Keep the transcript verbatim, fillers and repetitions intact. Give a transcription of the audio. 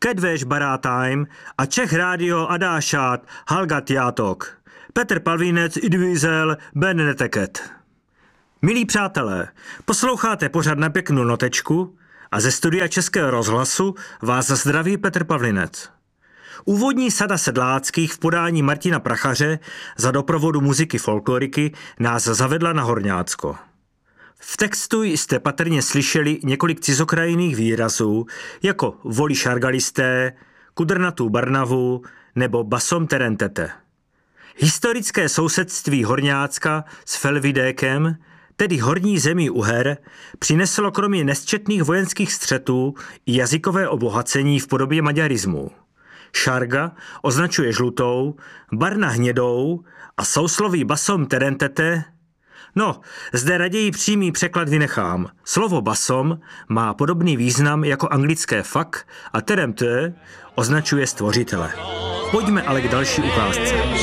kedves barátaim a Czech rádio adását hallgatjátok. Petr Pavlínec idvízel beneteket. Milí přátelé, posloucháte pořad Na pěknou notečku a ze studia Českého rozhlasu vás zdraví Petr Pavlinec. Úvodní sada sedláckých v podání Martina Prachaře za doprovodu muziky folkloriky nás zavedla na Horňácko. V textu jste patrně slyšeli několik cizokrajinných výrazů, jako voli šargalisté, kudrnatou Barnavu nebo basom terentete. Historické sousedství Horňácka s Felvidékem, tedy horní zemí Uher, přineslo kromě nesčetných vojenských střetů i jazykové obohacení v podobě maďarismu. Šarga označuje žlutou, Barna hnědou a sousloví basom terentete. No, zde raději přímý překlad vynechám. Slovo basom má podobný význam jako anglické fuck a teremte označuje stvořitele. Pojďme ale k další ukázce.